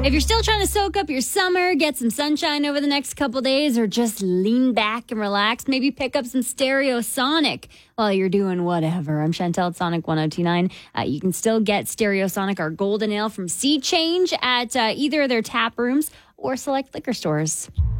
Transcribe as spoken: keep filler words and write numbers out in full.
If you're still trying to soak up your summer, get some sunshine over the next couple days, or just lean back and relax, maybe pick up some Stereosonic while you're doing whatever. I'm Chantel at Sonic one oh two nine. Uh, you can still get Stereosonic, our golden ale from Sea Change, at uh, either of their tap rooms or select liquor stores.